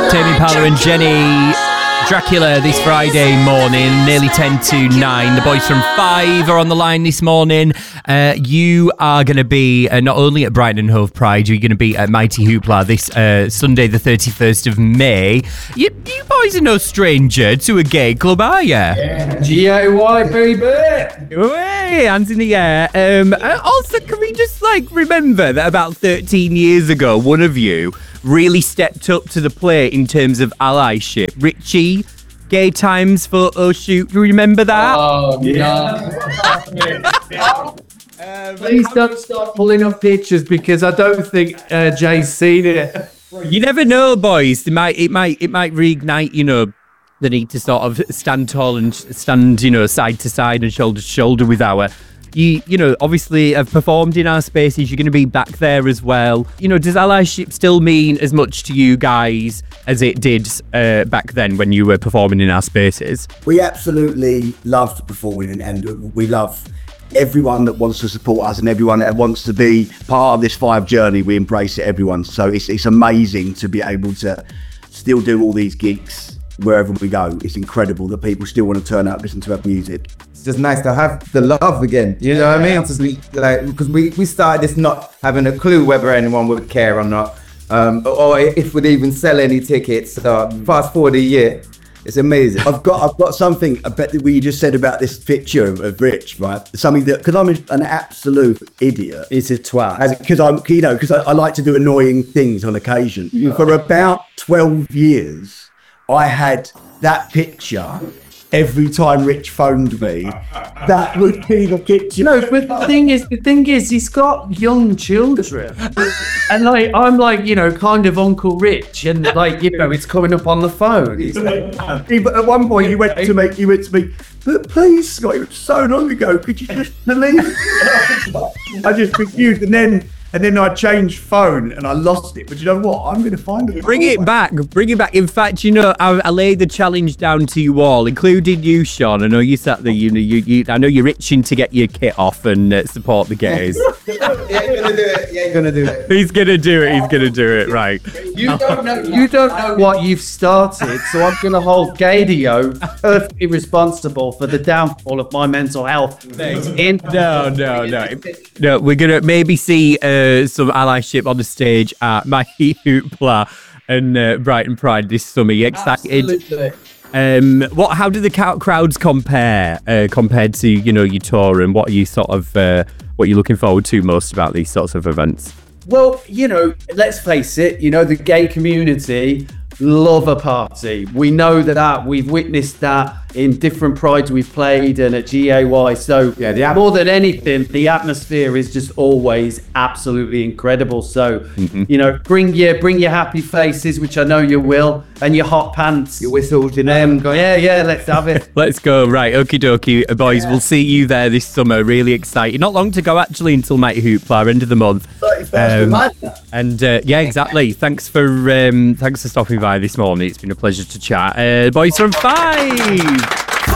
Tame Impala and Jenny Dracula this Friday morning, nearly 10 to 9. The boys from 5 are on the line this morning. You are going to be not only at Brighton and Hove Pride, you're going to be at Mighty Hoopla this Sunday, the 31st of May. You boys are no stranger to a gay club, are you? Yeah, G-A-Y, baby! Hey, hands in the air. Also, can we just remember that about 13 years ago, one of you really stepped up to the plate in terms of allyship. Richie, Gay Times photo shoot. Do you remember that? Oh, yeah. Please don't start pulling up pictures because I don't think Jay's seen it. You never know, boys. It might reignite, the need to sort of stand tall and stand, side to side and shoulder to shoulder with our. You obviously have performed in our spaces. You're going to be back there as well. Does allyship still mean as much to you guys as it did back then when you were performing in our spaces? We absolutely love performing and we love everyone that wants to support us and everyone that wants to be part of this 5 journey. We embrace it, everyone. So it's amazing to be able to still do all these gigs wherever we go. It's incredible that people still want to turn out and listen to our music. It's just nice to have the love again, you know what I mean? Because we started this not having a clue whether anyone would care or not, or if we'd even sell any tickets. So fast forward a year, it's amazing. I've got something. I bet that we just said about this picture of Rich, right? Something that because I'm an absolute idiot. It's a twat. Because I like to do annoying things on occasion. For about 12 years, I had that picture. Every time Rich phoned me, that would be the picture. No, but the thing is, he's got young children, and I'm kind of Uncle Rich, and it's coming up on the phone. But at one point, you went to me, but please, Scott, it was so long ago. Could you just believe it? I just refused, and then I changed phone and I lost it. But you know what? I'm going to find it. Bring it back. In fact, I laid the challenge down to you all, including you, Sean. I know you sat there. I know you're itching to get your kit off and support the gays. You ain't gonna do it. He's gonna do it. Right. You don't know what you've started, so I'm gonna hold Gadio perfectly responsible for the downfall of my mental health. No. We're gonna maybe see some allyship on the stage at Mighty Hoopla and Brighton Pride this summer. You excited? Absolutely. How do the crowds compare compared to your tour, and what are you what you're looking forward to most about these sorts of events? Well, let's face it, the gay community love a party. We know that we've witnessed that in different prides we've played and at GAY. So more than anything, the atmosphere is just always absolutely incredible. So, bring your happy faces, which I know you will, and your hot pants. Your whistles, Go, yeah, let's have it. Let's go. Right, okie dokie, boys. Yeah. We'll see you there this summer. Really excited. Not long to go actually until Mighty Hoopla, end of the month. 31st of May. And exactly. Thanks for stopping by this morning. It's been a pleasure to chat. Boys from 5.